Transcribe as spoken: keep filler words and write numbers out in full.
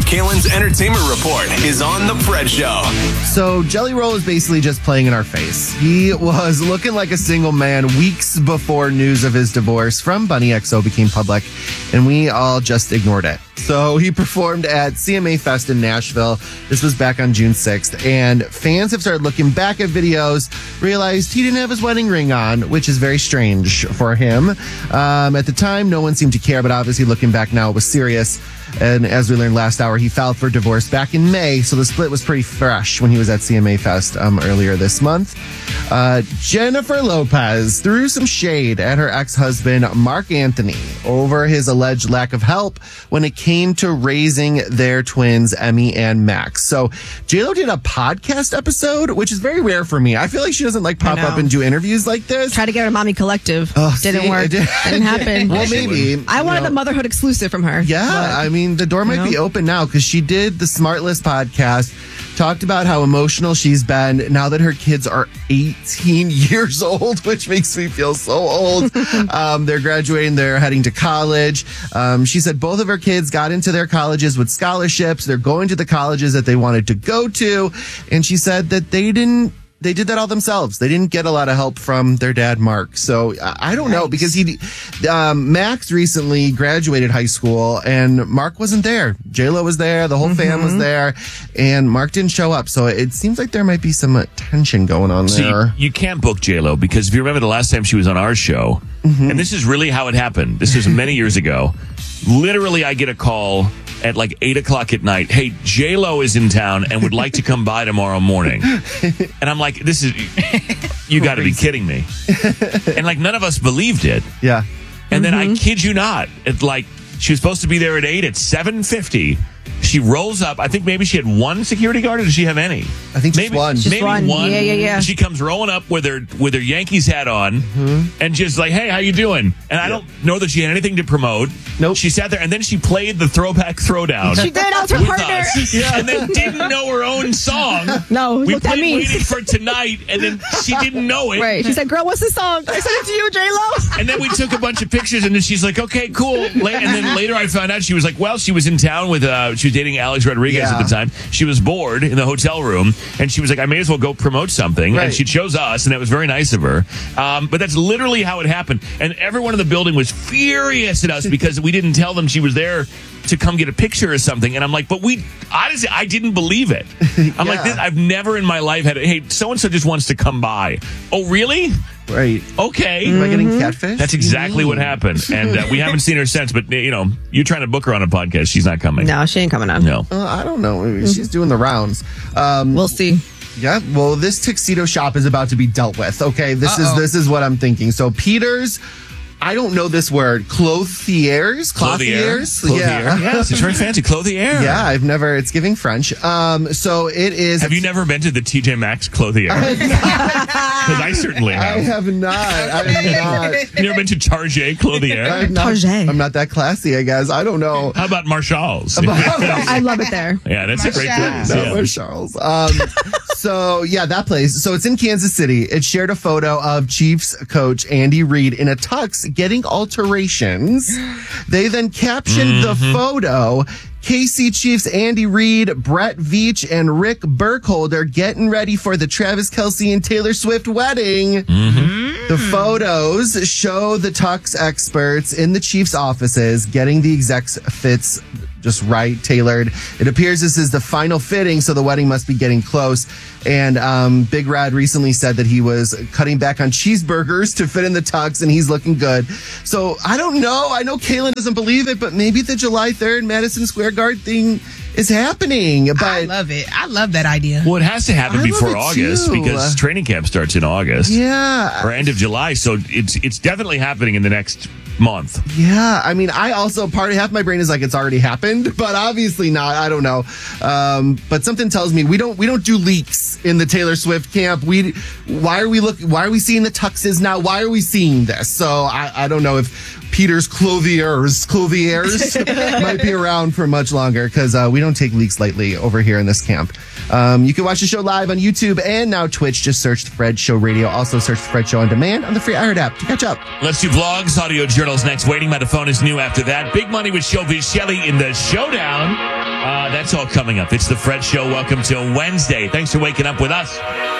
Kalen's Entertainment Report is on The Fred Show. So Jelly Roll is basically just playing in our face. He was looking like a single man weeks before news of his divorce from Bunny X O became public, and we all just ignored it. So he performed at C M A Fest in Nashville. This was back on June sixth, and fans have started looking back at videos, realized he didn't have his wedding ring on, which is very strange for him. Um, at the time, no one seemed to care, but obviously looking back now, it was serious. And as we learned last hour, he filed for divorce back in May, so the split was pretty fresh when he was at C M A Fest um, earlier this month. Uh, Jennifer Lopez threw some shade at her ex-husband, Mark Anthony, over his alleged lack of help when it came to raising their twins, Emmy and Max. So J-Lo did a podcast episode, which is very rare for me. I feel like she doesn't like pop up and do interviews like this. Try to get her Mommy Collective. Oh, didn't see, work. It did, didn't happen. Well, maybe. I wanted you know, the motherhood exclusive from her. Yeah, but, I mean, the door might you know? be open now because she did the Smart List podcast, talked about how emotional she's been now that her kids are eighteen years old, which makes me feel so old. um, they're graduating, they're heading to college. Um, she said both of her kids got into their colleges with scholarships. They're going to the colleges that they wanted to go to. And she said that they didn't They did that all themselves. They didn't get a lot of help from their dad, Mark. So I don't know, because he, um, Max recently graduated high school and Mark wasn't there. J-Lo was there. The whole mm-hmm. fam was there and Mark didn't show up. So it seems like there might be some tension going on so there. You, you can't book J-Lo because if you remember the last time she was on our show, mm-hmm. and this is really how it happened. This was many years ago. Literally, I get a call at like eight o'clock at night. Hey, J-Lo is in town and would like to come by tomorrow morning. And I'm like, this is, you got to be kidding me. And like none of us believed it. Yeah. And mm-hmm. then I kid you not, it like she was supposed to be there at eight. At seven fifty, she rolls up. I think maybe she had one security guard, or did she have any? I think just maybe, one. Just maybe one. one. Yeah, yeah, yeah. She comes rolling up with her with her Yankees hat on, mm-hmm. and just like, "Hey, how you doing?" And I yep. don't know that she had anything to promote. Nope. She sat there, and then she played the throwback throwdown. She did. I was her with partner. us, yeah. And then didn't know her own song. No, we what that played means. Waiting for Tonight, and then she didn't know it. Right. She said, "Girl, what's the song?" I said it to you, J-Lo. And then we took a bunch of pictures, and then she's like, "Okay, cool." And then later, I found out she was like, "Well, she was in town with uh, she was dating Alex Rodriguez Yeah. at the time. She was bored in the hotel room, and she was like, I may as well go promote something." Right. And she chose us, and that was very nice of her. Um, but that's literally how it happened. And everyone in the building was furious at us because we didn't tell them she was there to come get a picture or something. And I'm like, but we, honestly, I didn't believe it. I'm Yeah. like, this, I've never in my life had, a, hey, so-and-so just wants to come by. Oh, really? Right. Okay. Am I getting catfish? That's exactly what happened. And uh, we haven't seen her since, but, you know, you're trying to book her on a podcast. She's not coming. No, she ain't coming on. No. Uh, I don't know. Maybe she's doing the rounds. Um, We'll see. Yeah, well, this tuxedo shop is about to be dealt with. Okay, this Uh-oh. is this is what I'm thinking. So Peter's, I don't know this word, clothiers, clothiers, Clothier. yeah, Yes, it's very fancy. Clothier. yeah. I've never. It's giving French. Um, so it is. Have you never been to the T J Maxx Clothier? Because I certainly have. I have not. I have not. You never been to Target Clothier? I'm not, Target. I'm not that classy, I guess. I don't know. How about Marshall's? I love it there. Yeah, that's a great place. No, Yeah. where's Charles? Um, so, yeah, that place. So it's in Kansas City. It shared a photo of Chiefs coach Andy Reid in a tux getting alterations. They then captioned Mm-hmm. the photo. K C Chiefs Andy Reid, Brett Veach, and Rick Burkholder getting ready for the Travis Kelce and Taylor Swift wedding. Mm-hmm. The photos show the tux experts in the Chiefs offices getting the execs fits just right, tailored. It appears this is the final fitting, so the wedding must be getting close. And um, Big Rad recently said that he was cutting back on cheeseburgers to fit in the tux, and he's looking good. So I don't know. I know Kalen doesn't believe it, but maybe the July third Madison Square Garden thing is happening. But I love it. I love that idea. Well, it has to happen I love before it August too. because training camp starts in August. yeah. Or end of July. So it's it's definitely happening in the next month. Yeah, I mean, I also, part of half my brain is like it's already happened, but obviously not. I don't know. Um, but something tells me we don't we don't do leaks in the Taylor Swift camp. We why are we looking? Why are we seeing the tuxes now? Why are we seeing this? So I, I don't know if Peter's clothiers clothiers might be around for much longer because uh, we don't take leaks lightly over here in this camp. Um, you can watch the show live on YouTube and now Twitch. Just search The Fred Show Radio. Also search The Fred Show on demand on the free iHeart app to catch up. Let's do vlogs, audio journals next. Waiting by the phone is new after that. Big Money with Showbiz Shelley in the showdown. Uh, that's all coming up. It's the Fred Show. Welcome to Wednesday. Thanks for waking up with us.